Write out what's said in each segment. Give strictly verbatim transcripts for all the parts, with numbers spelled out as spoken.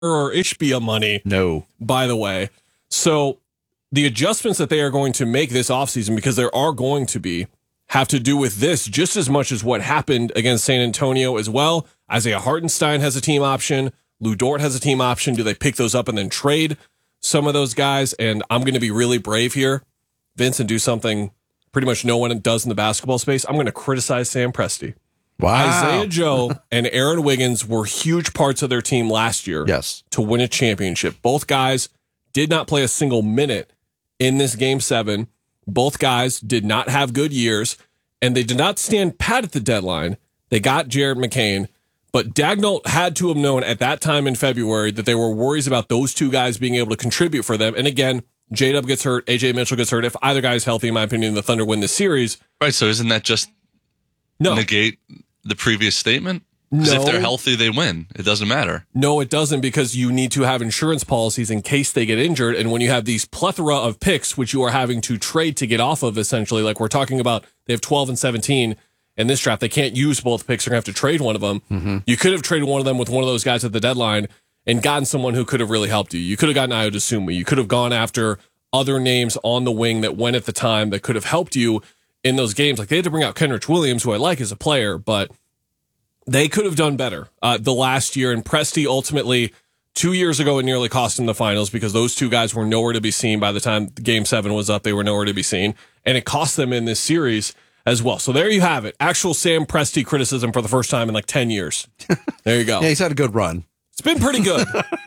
or Ishbia money. No. By the way. So the adjustments that they are going to make this offseason, because there are going to be, have to do with this just as much as what happened against San Antonio as well. Isaiah Hartenstein has a team option. Lou Dort has a team option. Do they pick those up and then trade some of those guys? And I'm going to be really brave here, Vince, and do something pretty much no one does in the basketball space. I'm going to criticize Sam Presti. Wow. Isaiah Joe and Aaron Wiggins were huge parts of their team last year yes. to win a championship. Both guys did not play a single minute in this game seven. Both guys did not have good years, and they did not stand pat at the deadline. They got Jared McCain, but Daigneault had to have known at that time in February that there were worries about those two guys being able to contribute for them. And again, J-Dub gets hurt, A J Mitchell gets hurt. If either guy is healthy, in my opinion, the Thunder win this series. Right, so isn't that just no. negate the previous statement? Because no. if they're healthy, they win. It doesn't matter. No, it doesn't, because you need to have insurance policies in case they get injured. And when you have these plethora of picks, which you are having to trade to get off of, essentially, like we're talking about, they have twelve and seventeen in this draft. They can't use both picks. They're going to have to trade one of them. Mm-hmm. You could have traded one of them with one of those guys at the deadline and gotten someone who could have really helped you. You could have gotten Ayo Dosunmu. You could have gone after other names on the wing that went at the time that could have helped you in those games. Like they had to bring out Kenrich Williams, who I like as a player, but they could have done better uh, the last year. And Presti ultimately, two years ago, it nearly cost him the finals because those two guys were nowhere to be seen by the time game seven was up. They were nowhere to be seen. And it cost them in this series as well. So there you have it. Actual Sam Presti criticism for the first time in like ten years. There you go. Yeah, he's had a good run. It's been pretty good.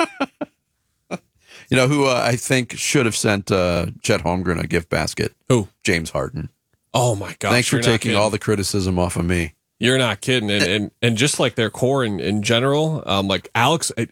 You know who uh, I think should have sent uh, Chet Holmgren a gift basket? Who? James Harden. Oh, my gosh. Thanks for taking all the criticism off of me. You're not kidding. And and, and just like their core in, in general, um, like Alex, I,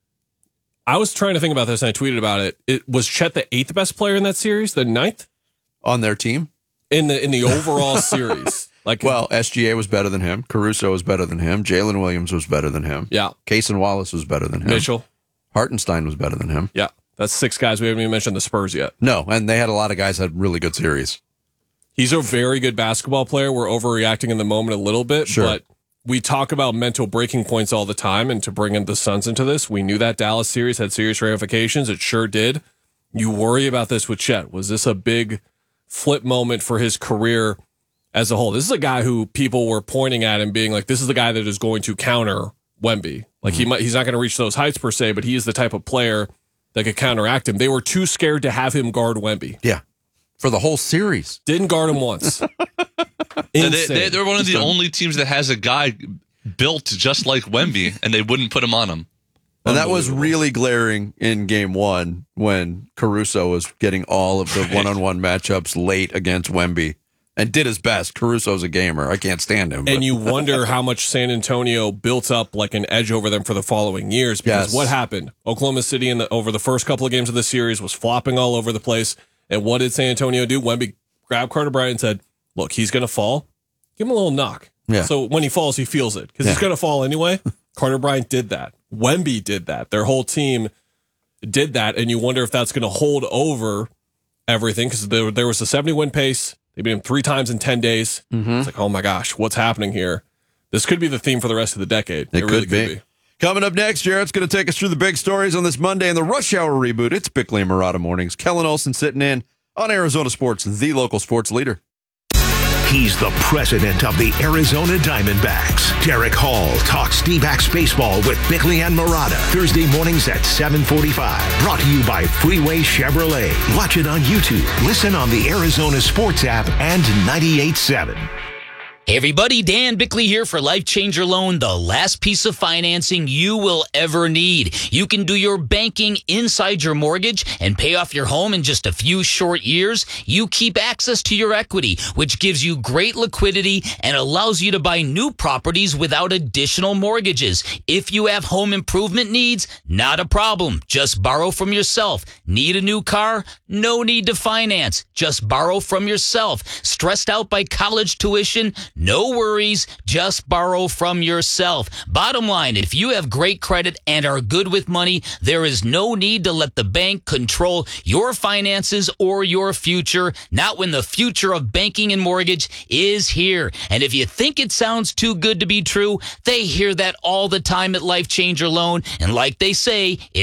I was trying to think about this and I tweeted about it. It was Chet the eighth best player in that series, the ninth? On their team? In the in the overall series. Like, well, S G A was better than him. Caruso was better than him. Jalen Williams was better than him. Yeah. Cason Wallace was better than him. Mitchell. Hartenstein was better than him. Yeah. That's six guys. We haven't even mentioned the Spurs yet. No, and they had a lot of guys that had really good series. He's a very good basketball player. We're overreacting in the moment a little bit, sure. But we talk about mental breaking points all the time, and to bring in the Suns into this, we knew that Dallas series had serious ramifications. It sure did. You worry about this with Chet. Was this a big flip moment for his career as a whole? This is a guy who people were pointing at and being like, this is the guy that is going to counter Wemby. Like, mm-hmm. he might, he's not going to reach those heights per se, but he is the type of player that could counteract him. They were too scared to have him guard Wemby. Yeah. For the whole series. Didn't guard him once. they, they, they're one of the only teams that has a guy built just like Wemby, and they wouldn't put him on him. And that was really glaring in game one when Caruso was getting all of the right. one-on-one matchups late against Wemby and did his best. Caruso's a gamer. I can't stand him. And but. you wonder how much San Antonio built up like an edge over them for the following years. Because yes. what happened? Oklahoma City in the, over the first couple of games of the series was flopping all over the place. And what did San Antonio do? Wemby grabbed Carter Bryant and said, look, he's going to fall. Give him a little knock. Yeah. So when he falls, he feels it because yeah. he's going to fall anyway. Carter Bryant did that. Wemby did that. Their whole team did that. And you wonder if that's going to hold over everything because there, there was a seventy-win pace. They beat him three times in ten days. Mm-hmm. It's like, oh my gosh, what's happening here? This could be the theme for the rest of the decade. It, it really could, be. could be. Coming up next, Jarrett's going to take us through the big stories on this Monday in the Rush Hour reboot. It's Bickley and Murata Mornings. Kellen Olson sitting in on Arizona Sports, the local sports leader. He's the president of the Arizona Diamondbacks. Derek Hall talks D-backs baseball with Bickley and Murata. Thursday mornings at seven forty-five. Brought to you by Freeway Chevrolet. Watch it on YouTube. Listen on the Arizona Sports app and ninety-eight point seven. Hey everybody, Dan Bickley here for Life Changer Loan, the last piece of financing you will ever need. You can do your banking inside your mortgage and pay off your home in just a few short years. You keep access to your equity, which gives you great liquidity and allows you to buy new properties without additional mortgages. If you have home improvement needs, not a problem. Just borrow from yourself. Need a new car? No need to finance. Just borrow from yourself. Stressed out by college tuition? No worries, just borrow from yourself. Bottom line, if you have great credit and are good with money, there is no need to let the bank control your finances or your future, not when the future of banking and mortgage is here. And if you think it sounds too good to be true, they hear that all the time at Life Changer Loan. And like they say,